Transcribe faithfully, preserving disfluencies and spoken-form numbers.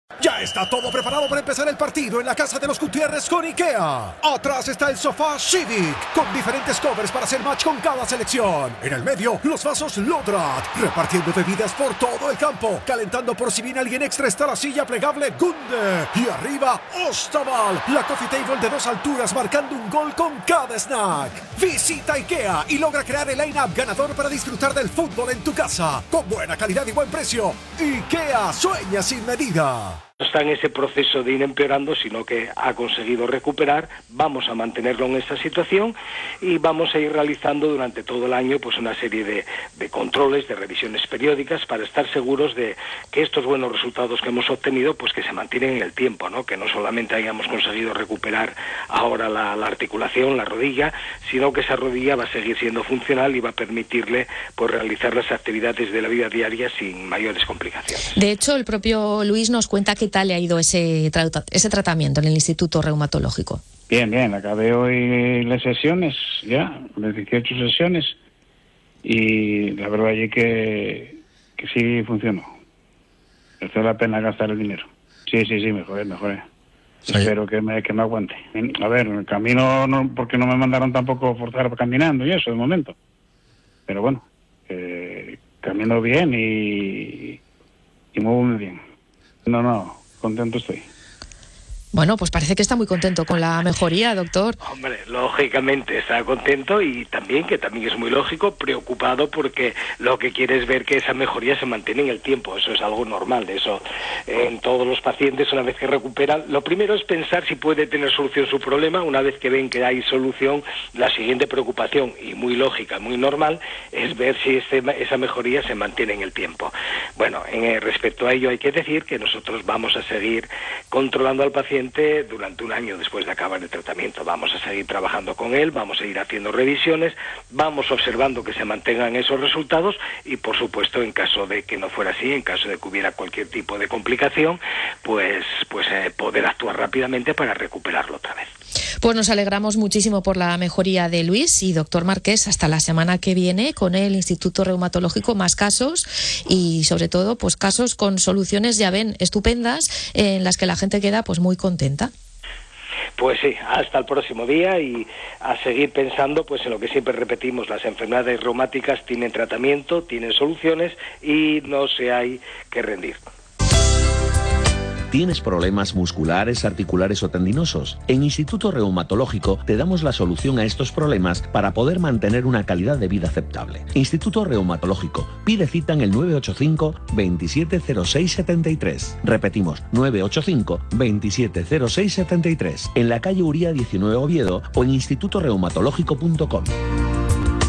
Ya está todo preparado para empezar el partido en la casa de los Gutiérrez con IKEA. Atrás está el sofá Civic, con diferentes covers para hacer match con cada selección. En el medio, los vasos Lodrat, repartiendo bebidas por todo el campo. Calentando por si viene alguien extra está la silla plegable Gunde. Y arriba, Ostaval, la coffee table de dos alturas marcando un gol con cada snack. Visita IKEA y logra crear el line-up ganador para disfrutar del fútbol en tu casa. Con buena calidad y buen precio. IKEA sueña sin medida. No está en ese proceso de ir empeorando, sino que ha conseguido recuperar. Vamos a mantenerlo en esta situación y vamos a ir realizando durante todo el año pues una serie de, de controles, de revisiones periódicas para estar seguros de que estos buenos resultados que hemos obtenido pues que se mantienen en el tiempo, ¿no? Que no solamente hayamos conseguido recuperar ahora la, la articulación, la rodilla, sino que esa rodilla va a seguir siendo funcional y va a permitirle pues realizar las actividades de la vida diaria sin mayores complicaciones. De hecho, el propio Luis nos cuenta que ¿qué tal le ha ido ese, tra- ese tratamiento en el Instituto Reumatológico? Bien, bien, acabé hoy las sesiones, ya, las dieciocho sesiones, y la verdad es que, que sí funcionó. Merece la pena gastar el dinero. Sí, sí, sí, mejoré, mejoré. Sí. Espero que me, que me aguante. A ver, el camino, no, porque no me mandaron tampoco forzar caminando y eso, de momento. Pero bueno, eh, camino bien y, y muevo muy bien. No, no, contento estoy. Bueno, pues parece que está muy contento con la mejoría, doctor. Hombre, lógicamente está contento y también, que también es muy lógico, preocupado porque lo que quiere es ver que esa mejoría se mantiene en el tiempo. Eso es algo normal, eso eh, en todos los pacientes una vez que recuperan. Lo primero es pensar si puede tener solución su problema. Una vez que ven que hay solución, la siguiente preocupación, y muy lógica, muy normal, es ver si este, esa mejoría se mantiene en el tiempo. Bueno, en, eh, respecto a ello hay que decir que nosotros vamos a seguir controlando al paciente durante un año después de acabar el tratamiento. Vamos a seguir trabajando con él, vamos a ir haciendo revisiones, vamos observando que se mantengan esos resultados y, por supuesto, en caso de que no fuera así, en caso de que hubiera cualquier tipo de complicación, pues, pues eh, poder actuar rápidamente para recuperarlo otra vez. Pues nos alegramos muchísimo por la mejoría de Luis y doctor Marqués, hasta la semana que viene con el Instituto Reumatológico, más casos y sobre todo pues casos con soluciones, ya ven, estupendas, en las que la gente queda pues muy contenta. Pues sí, hasta el próximo día y a seguir pensando pues en lo que siempre repetimos: las enfermedades reumáticas tienen tratamiento, tienen soluciones y no se hay que rendir. ¿Tienes problemas musculares, articulares o tendinosos? En Instituto Reumatológico te damos la solución a estos problemas para poder mantener una calidad de vida aceptable. Instituto Reumatológico. Pide cita en el nueve ocho cinco, veintisiete cero seis setenta y tres. Repetimos, nueve ocho cinco, veintisiete cero seis setenta y tres. En la calle Uría diecinueve Oviedo o en instituto reumatológico punto com.